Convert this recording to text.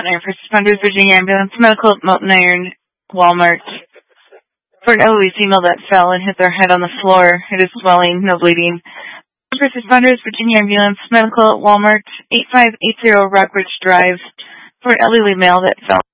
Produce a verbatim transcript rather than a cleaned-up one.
Mountain Iron, first responders, Virginia Ambulance, medical at Mountain Iron, Walmart. For an elderly female that fell and hit their head on the floor. It is swelling, no bleeding. First responders, Virginia Ambulance, medical at Walmart, eight five eight zero Rockbridge Drive. For an elderly male that fell.